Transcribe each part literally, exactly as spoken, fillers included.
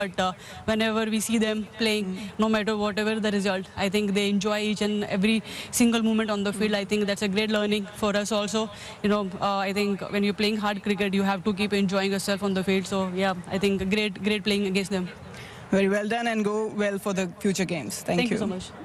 But uh, whenever we see them playing, no matter whatever the result, I think they enjoy each and every single moment on the field. I think that's a great learning for us also. You know, uh, I think when you're playing hard cricket, you have to keep enjoying yourself on the field. So yeah, I think great, great playing against them. Very well done and go well for the future games. Thank, Thank you. you so much.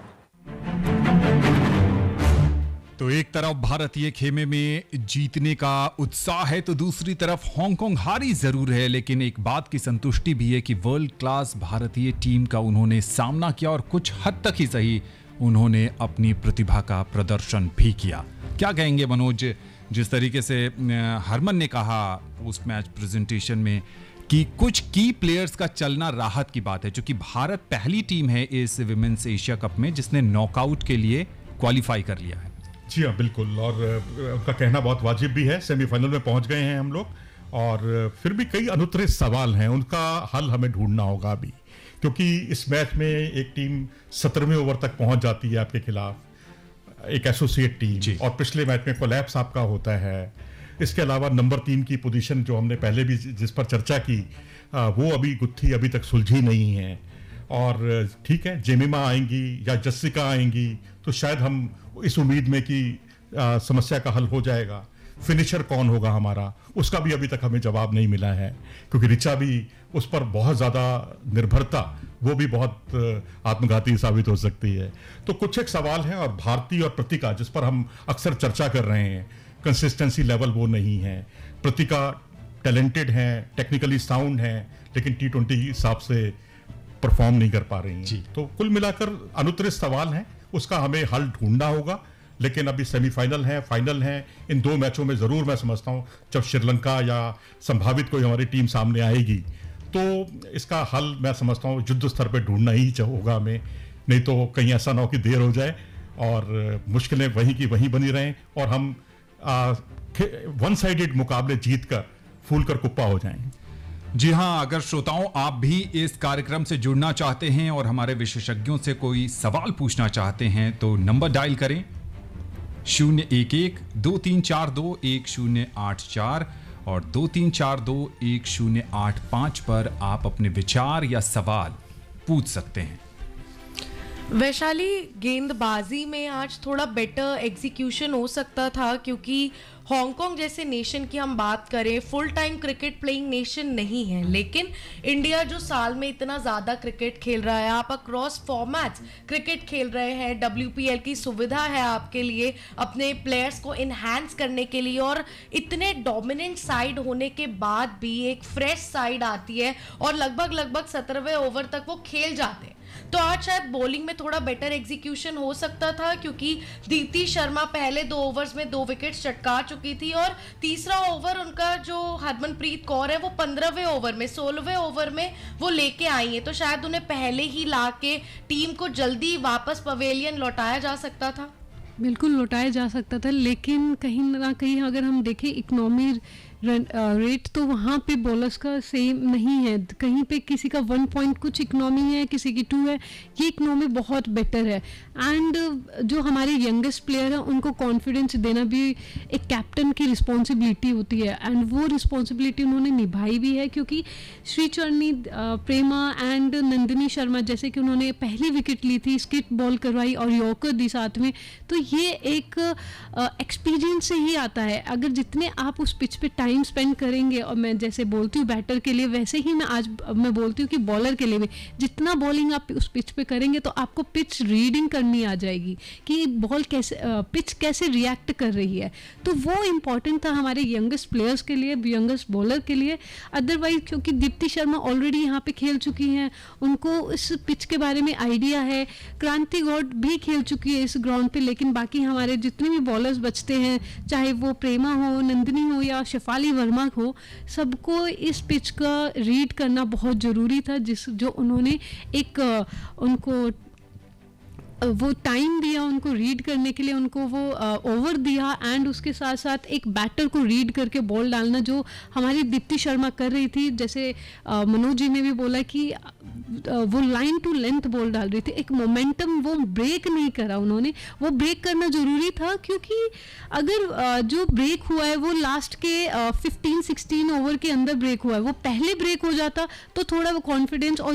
तो एक तरफ भारतीय खेमे में जीतने का उत्साह है तो दूसरी तरफ हांगकांग हारी जरूर है, लेकिन एक बात की संतुष्टि भी है कि वर्ल्ड क्लास भारतीय टीम का उन्होंने सामना किया और कुछ हद तक ही सही उन्होंने अपनी प्रतिभा का प्रदर्शन भी किया। क्या कहेंगे मनोज, जिस तरीके से हरमन ने कहा उस मैच प्रेजेंटेशन में कि कुछ की प्लेयर्स का चलना राहत की बात है, क्योंकि भारत पहली टीम है इस विमेंस एशिया कप में जिसने नॉकआउट के लिए क्वालिफाई कर लिया है। जी हाँ, बिल्कुल, और उनका कहना बहुत वाजिब भी है। सेमीफाइनल में पहुंच गए हैं हम लोग, और फिर भी कई अनुत्तरित सवाल हैं, उनका हल हमें ढूंढना होगा अभी, क्योंकि इस मैच में एक टीम सत्रहवें ओवर तक पहुंच जाती है आपके खिलाफ, एक एसोसिएट टीम, और पिछले मैच में कोलैप्स आपका होता है। इसके अलावा नंबर तीन की पोजीशन जो हमने पहले भी जिस पर चर्चा की, वो अभी गुत्थी अभी तक सुलझी नहीं है। और ठीक है, जेमिमा आएंगी या जस्सिका आएंगी तो शायद हम इस उम्मीद में कि आ, समस्या का हल हो जाएगा। फिनिशर कौन होगा हमारा, उसका भी अभी तक हमें जवाब नहीं मिला है, क्योंकि रिचा भी उस पर बहुत ज़्यादा निर्भरता, वो भी बहुत आत्मघाती साबित हो सकती है। तो कुछ एक सवाल है, और भारतीय और प्रतिका जिस पर हम अक्सर चर्चा कर रहे हैं, कंसिस्टेंसी लेवल वो नहीं है। प्रतिका टैलेंटेड हैं, टेक्निकली साउंड हैं, लेकिन टी ट्वेंटी के हिसाब से परफॉर्म नहीं कर पा रही हैं। तो कुल मिलाकर अनुत्तरित सवाल हैं, उसका हमें हल ढूंढना होगा। लेकिन अभी सेमीफाइनल है, फाइनल है, इन दो मैचों में ज़रूर मैं समझता हूं जब श्रीलंका या संभावित कोई हमारी टीम सामने आएगी तो इसका हल मैं समझता हूं युद्ध स्तर पर ढूंढना ही होगा हमें, नहीं तो कहीं ऐसा ना हो कि देर हो जाए और मुश्किलें वहीं की वहीं बनी रहें और हम वन साइडेड मुकाबले जीत कर फूल कर कुप्पा हो जाएं। जी हाँ, अगर श्रोताओं आप भी इस कार्यक्रम से जुड़ना चाहते हैं और हमारे विशेषज्ञों से कोई सवाल पूछना चाहते हैं तो नंबर डायल करें शून्य एक एक दो तीन चार दो एक शून्य आठ चार और दो तीन चार दो एक शून्य आठ पाँच पर आप अपने विचार या सवाल पूछ सकते हैं। वैशाली, गेंदबाजी में आज थोड़ा बेटर एग्जीक्यूशन हो सकता था, क्योंकि हांगकांग जैसे नेशन की हम बात करें, full time cricket playing nation नहीं है, लेकिन इंडिया जो साल में इतना ज़्यादा क्रिकेट खेल रहा है, आप अक्रॉस फॉर्मेट्स क्रिकेट खेल रहे हैं, डब्ल्यूपीएल की सुविधा है आपके लिए अपने प्लेयर्स को इन्हांस करने के लिए, और इतने डोमिनेंट साइड होने के बाद भी एक फ्रेश साइड आती है और लगभग लगभग सत्रहवें ओवर तक वो खेल जाते हैं। तो आज शायद बॉलिंग में थोड़ा बेटर एग्जीक्यूशन हो सकता था, क्योंकि दीप्ति शर्मा पहले दो ओवर्स में दो विकेट्स चटका चुकी थी, और तीसरा ओवर उनका जो हरमनप्रीत कौर है वो पंद्रहवें ओवर में सोलहवें ओवर में वो लेके आई है, तो शायद उन्हें पहले ही ला के टीम को जल्दी वापस पवेलियन लौटाया जा सकता था। बिल्कुल लौटाया जा सकता था, लेकिन कहीं ना कहीं अगर हम देखें इकोनॉमी रेट तो वहाँ पे बॉलर्स का सेम नहीं है, कहीं पे किसी का वन पॉइंट कुछ इकोनॉमी है, किसी की टू है, ये इकोनॉमी बहुत बेटर है। एंड जो हमारे यंगेस्ट प्लेयर हैं उनको कॉन्फिडेंस देना भी एक कैप्टन की रिस्पॉन्सिबिलिटी होती है, एंड वो रिस्पॉन्सिबिलिटी उन्होंने निभाई भी है, क्योंकि श्रीचरणी, प्रेमा एंड नंदिनी शर्मा जैसे कि उन्होंने पहली विकेट ली थी, स्किट बॉल करवाई और यॉर्कर दी साथ में, तो ये एक एक्सपीरियंस से ही आता है। अगर जितने आप उस पिच पे टाइम स्पेंड करेंगे, और मैं जैसे बोलती हूँ बैटर के लिए, वैसे ही मैं आज मैं बोलती हूँ कि बॉलर के लिए भी जितना बॉलिंग आप उस पिच पे करेंगे तो आपको पिच रीडिंग करनी आ जाएगी कि बॉल कैसे, पिच कैसे रिएक्ट कर रही है। तो वो इम्पॉर्टेंट था हमारे यंगेस्ट प्लेयर्स के लिए, यंगेस्ट बॉलर के लिए। अदरवाइज क्योंकि दीप्ति शर्मा ऑलरेडी यहाँ पे खेल चुकी हैं, उनको इस पिच के बारे में आइडिया है, क्रांति गौड भी खेल चुकी है इस ग्राउंड पे, लेकिन बाकी हमारे जितने भी बॉलर्स बचते हैं, चाहे वो प्रेमा हो, नंदिनी हो या शेफाली वर्मा हो, सबको इस पिच का रीड करना बहुत ज़रूरी था, जिस जो उन्होंने एक उनको वो टाइम दिया उनको रीड करने के लिए, उनको वो ओवर दिया, एंड उसके साथ साथ एक बैटर को रीड करके बॉल डालना जो हमारी दीप्ति शर्मा कर रही थी। जैसे मनोज जी ने भी बोला कि वो लाइन टू लेंथ बॉल डाल रही थी, एक मोमेंटम वो ब्रेक नहीं करा उन्होंने, वो ब्रेक करना जरूरी था क्योंकि अगर uh, जो ब्रेक हुआ है वो लास्ट के फिफ्टीन सिक्सटीन ओवर के अंदर ब्रेक हुआ है, वो पहले ब्रेक हो जाता तो थोड़ा वो कॉन्फिडेंस और